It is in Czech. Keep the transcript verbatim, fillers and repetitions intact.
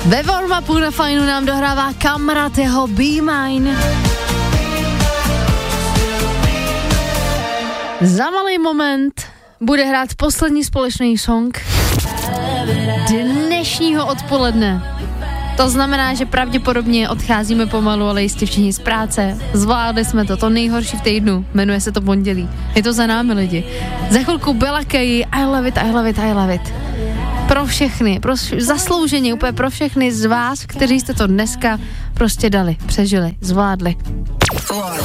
Ve warm-upu na Fajnu nám dohrává Kamrat, jeho Be Mine. Za malý moment bude hrát poslední společný song dnešního odpoledne. To znamená, že pravděpodobně odcházíme pomalu, ale jistě všichni z práce. Zvládli jsme to, to nejhorší v týdnu. Jmenuje se to pondělí. Je to za námi, lidi. Za chvilku Bella Kayi, I love it, I love it, I love it. Pro všechny, pro zaslouženě úplně pro všechny z vás, kteří jste to dneska prostě dali, přežili, zvládli.